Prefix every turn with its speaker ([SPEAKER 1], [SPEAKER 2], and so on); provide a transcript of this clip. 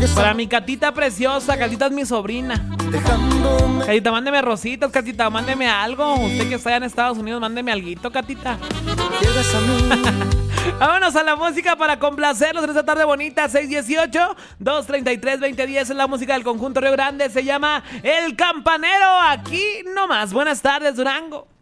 [SPEAKER 1] Para mi Catita preciosa, Catita es mi sobrina. Catita, mándeme rositas, Catita, mándeme algo. Usted que está allá en Estados Unidos, mándeme alguito, Catita. Vámonos a la música para complacerlos en esta tarde bonita. 618-233-2010 es la música del conjunto Río Grande. Se llama El Campanero. Aquí nomás. Buenas tardes, Durango.